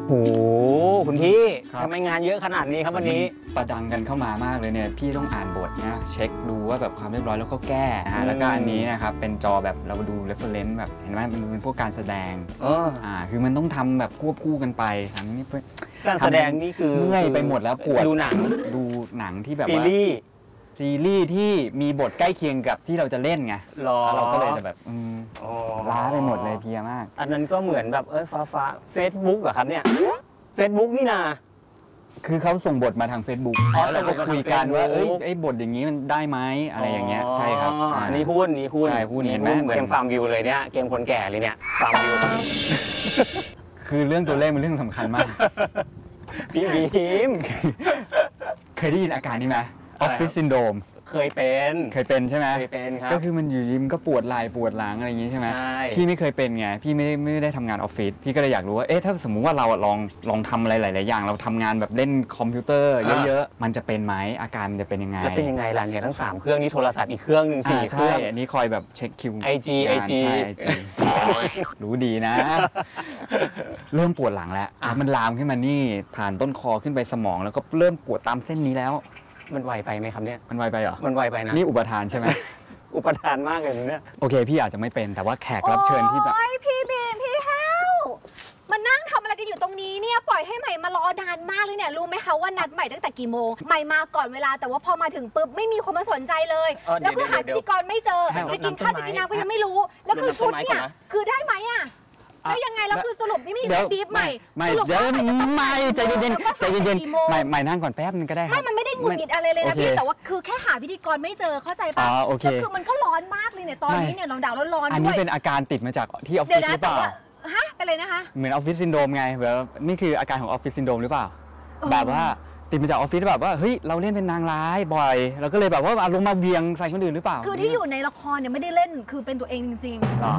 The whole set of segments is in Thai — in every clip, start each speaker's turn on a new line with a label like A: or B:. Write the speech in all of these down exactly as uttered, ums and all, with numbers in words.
A: โอ้คุณพี่ทำไมงานเยอะขนาดนี้ครับวันนี้
B: ประดังกันเข้ามามากเลยเนี่ยพี่ต้องอ่านบทนะเช็คดูว่าแบบความเรียบร้อยแล้วก็แก้นะฮะแล้วก็อันนี้นะครับเป็นจอแบบเราดู reference แบบเห็นไหมมันเป็นพวกการแสดงอ่าคือมันต้องทำแบบควบคู่กันไปทั้งนี้
A: การแสดงนี่คือ
B: เมื่อยไปหมดแล้วปวด
A: ดูหนัง
B: ดูหนังที่แบบ
A: ซีรีส์
B: ซีรีส์ที่มีบทใกล้เคียงกับที่เราจะเล่นไงเราก็เลยแบบล้าไปหมดเลยเพียมาก
A: อันนั้นก็เหมือนแบบเออฟ้าฟ้าเฟซบุ๊กเหรอครับเนี่ยเฟซบุ๊กนี่นา
B: คือเขาส่งบทมาทาง Facebook แล้วเราก็คุยกันว่าเอ้ยไอ้บทอย่างนี้มันได้ไหมอะไรอย่างเงี้ยใช่ครับ
A: นี่หุ้นนี่หุ้น
B: ใช่หุ้นเห็นไหม
A: เหมือนฟาร์มวิวเลยเนี่ยเกมคนแก่เลยเนี่ยฟาร์มวิว
B: คือเรื่องตัวเลขมันเรื่องสำคัญมาก
A: พี่บีม
B: เคยได้ยินอาการนี้ไหมออฟฟิศซินโดรม
A: เคยเป็น
B: เคยเป็นใช่ไหม
A: เคยเป็นครับ
B: ก็คือมันอยู่ยิ้มก็ปวดไหล่ปวดหลังอะไรอย่างงี้ใช่ไหมพี่ไม่เคยเป็นไงพี่ไม่ได้ไม่ได้ทำงานออฟฟิศพี่ก็เลยอยากรู้ว่าเอ๊ะถ้าสมมุติว่าเราลองลองทำอะไรหลายๆอย่างเราทำงานแบบเล่นคอมพิวเตอร์เยอะๆมันจะเป็นไหมอาการมันจะเป็นยังไง
A: แล้วเป็นยังไงล่ะเนี่ยทั้งสามเครื่องนี้โทรศัพท์อีกเครื่องหนึ่งสี่เครื่อง
B: อันนี้คอยแบบเช็คคิว
A: ไอจีไอจี
B: รู้ดีนะเริ่มปวดหลังแล้วมันลามขึ้นมานี่ผ่านต้นคอขึ้นไปสมองแล้วก็เริ่มปวดตามเส้นนี้แล้ว
A: มันไวไปไหมครับเนี่ย
B: มันไวไปเหรอ
A: มันไวไปนะ
B: นี่อุปทานใช่ไหม
A: อุปทานมากเลยเนี่ย
B: โอเคพี่อาจจะไม่เป็นแต่ว่าแขกรับเชิญที่แบบ
C: โอ้ยพี่บีมพี่แฮวมานั่งทำอะไรกันอยู่ตรงนี้เนี่ยปล่อยให้ใหม่มารอนานมากเลยเนี่ยรู้ไหมคะว่านัดใหม่ตั้งแต่กี่โมงใหม่มาก่อนเวลาแต่ว่าพอมาถึงปุ๊บไม่มีคนมาสนใจเลยแล้วคือหาพิธีกรไม่เจอจะกินข้าวจะกินน้ำก็ยังไม่รู้แล้วคือชุดเนี่ยคือได้ไหมอ่ะแล้วยังไงแล้วคือสรุปไม่มีใครบีบใหม่
B: ไม่เดี๋ยวไม่ใจเย็นๆใจเย็นๆใหม่ใหม่นั่งก่อนแป๊บนึงก็ได้ครับ
C: ไม่มันไม่ได้หงุดหงิดอะไรเลยนะพี่แต่ว่าคือแค่หาพิธีกรไม่เจอเข้าใจป่ะก็คือมันก็ร้อนมากเลยเนี่ยตอนนี้เนี่ยเราดาวร้อนๆด้วย
B: อันนี้เป็นอาการติดมาจากที่ออฟฟิศหรือเปล่า
C: ฮะเป็นเลยนะคะ
B: เหมือนออฟฟิศซินโดรมไงแบบนี่คืออาการของออฟฟิศซินโดรมหรือเปล่าแบบว่าติดมาจากออฟฟิศแบบว่าเฮ้ยเราเล่นเป็นนางร้ายบ่อยเราก็เลยแบบว่าอารมณ์มาเวียงใส่คนอื่นหรือเปล่า
C: คือที่อยู่ในละครเนี่ยไม่ได้เล่นคือเป็นตัวเองจริงๆ
B: หรอ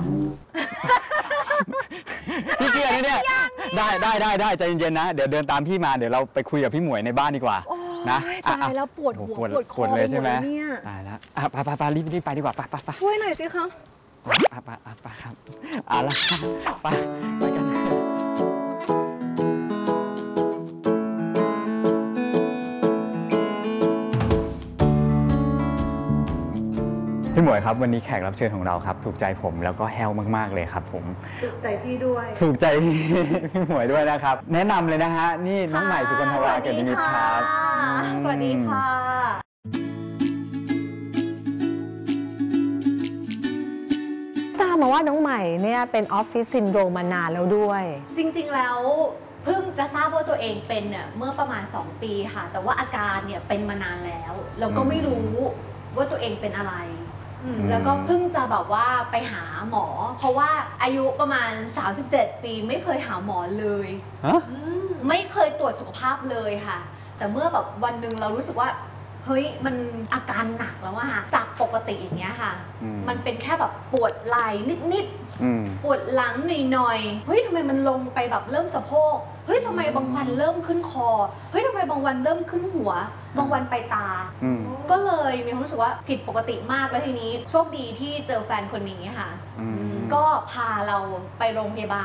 B: พี่เกียร์นี่เนี่ยได้ได้ได้ได้ใจเย็นๆนะเดี๋ยวเดินตามพี่มาเดี๋ยวเราไปคุยกับพี่หมวยในบ้านดีกว่านะ
C: ตายแล้วปวดหัวปวดคอ
B: เลยใช่ไหม
C: เนี่ย
B: ตายแล้วไปไปไปรีบรีบไปดีกว่าไปไปไป
C: ช่วยหน่อยสิคะ
B: ไปไปไปครับเอาละไปไปกันพี่หมวยครับวันนี้แขกรับเชิญของเราครับถูกใจผมแล้วก็แฮลมากๆเลยครับผม
C: ถูกใจพี่ด้วย
B: ถูกใจพี่หมวยด้วยนะครับแนะนำเลยนะฮะนี่น้องใหม่สุกันทราเกียรตินิมิตรครับ
C: สวัสดีค่ะ
D: ทราบมาว่าน้องใหม่เนี่ยเป็นออฟฟิศซินโดรมมานานแล้วด้วย
C: จริงๆแล้วเพิ่งจะทราบว่าตัวเองเป็นเนี่ยเมื่อประมาณสองปีค่ะแต่ว่าอาการเนี่ยเป็นมานานแล้วแล้วก็ไม่รู้ว่าตัวเองเป็นอะไรแล้วก็เพิ่งจะแบบว่าไปหาหมอเพราะว่าอายุประมาณสามสิบเจ็ดปีไม่เคยหาหมอเลยไม่เคยตรวจสุขภาพเลยค่ะแต่เมื่อแบบวันหนึ่งเรารู้สึกว่าเฮ้ยมันอาการหนักแล้วอะค่ะจากปกติอย่างเงี้ยค่ะมันเป็นแค่แบบปวดไหล่นิดๆปวดหลังหน่อยๆเฮ้ยทำไมมันลงไปแบบเริ่มสะโพกเฮ้ยทำไมบางวันเริ่มขึ้นคอเฮ้ยทำไมบางวันเริ่มขึ้นหัวบางวันไปตาก็เลยมีความรู้สึกว่าผิดปกติมากแล้วทีนี้โชคดีที่เจอแฟนคนนี้ค่ะก็พาเราไปโรงพยาบาล